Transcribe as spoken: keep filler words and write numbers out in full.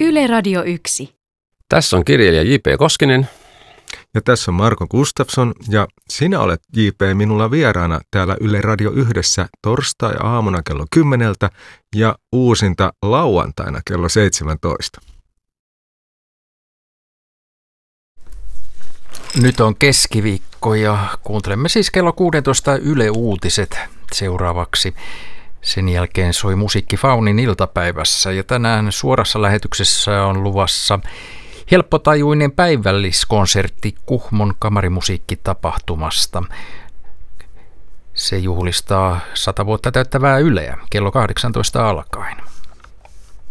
Yle Radio yksi. Tässä on kirjailija J P Koskinen. Ja tässä on Marko Gustafsson ja sinä olet J P minulla vieraana täällä Yle Radio yhdessä torstai-aamuna kello kymmeneltä ja uusinta lauantaina kello seitsemäntoista. Nyt on keskiviikko ja kuuntelemme siis kello kuusitoista Yle Uutiset seuraavaksi. Sen jälkeen soi musiikki Faunin iltapäivässä ja tänään suorassa lähetyksessä on luvassa helppotajuinen päivälliskonsertti Kuhmon kamarimusiikkitapahtumasta. Se juhlistaa sata vuotta täyttävää Yleä kello kahdeksantoista alkaen.